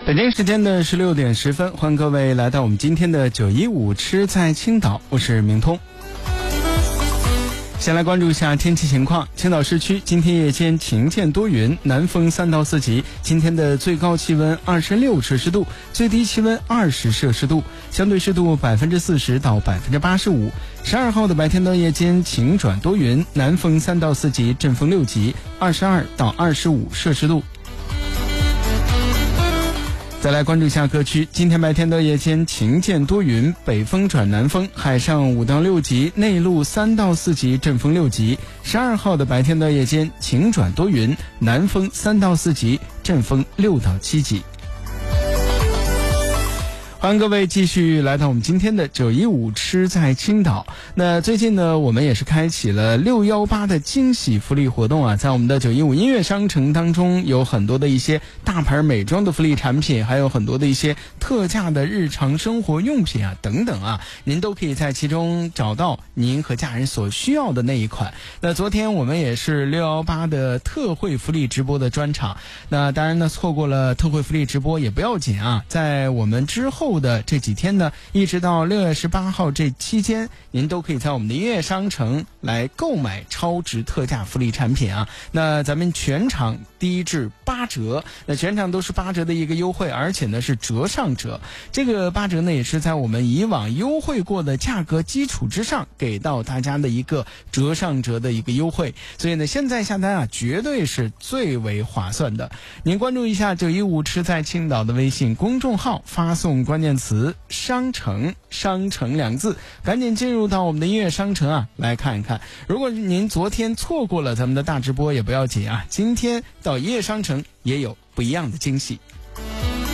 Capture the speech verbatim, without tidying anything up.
北京时间的十六点十分，欢迎各位来到我们今天的九一五吃在青岛，我是明通。先来关注一下天气情况。青岛市区今天夜间晴间多云，南风三到四级，今天的最高气温二十六摄氏度，最低气温二十摄氏度，相对湿度百分之四十到百分之八十五。十二号的白天到夜间晴转多云，南风三到四级，阵风六级，二十二到二十五摄氏度。再来关注一下各区，今天白天到夜间晴间多云，北风转南风，海上五到六级，内陆三到四级，阵风六级。十二号的白天到夜间晴转多云，南风三到四级，阵风六到七级。欢迎各位继续来到我们今天的九一五吃在青岛。那最近呢，我们也是开启了六一八的惊喜福利活动啊，在我们的九一五音乐商城当中，有很多的一些大牌美妆的福利产品，还有很多的一些特价的日常生活用品啊等等啊，您都可以在其中找到您和家人所需要的那一款。那昨天我们也是六一八的特惠福利直播的专场，那当然呢，错过了特惠福利直播也不要紧啊，在我们之后的这几天呢，一直到六月十八号这期间，您都可以在我们的音乐商城来购买超值特价福利产品啊。那咱们全场低至八折，那全场都是八折的一个优惠，而且呢是折上折。这个八折呢也是在我们以往优惠过的价格基础之上，给到大家的一个折上折的一个优惠。所以呢，现在下单啊，绝对是最为划算的。您关注一下九一五吃在青岛的微信公众号，发送关键词商城，商城两字，赶紧进入到我们的音乐商城啊，来看一看。如果您昨天错过了咱们的大直播也不要紧啊，今天到音乐商城也有不一样的惊喜。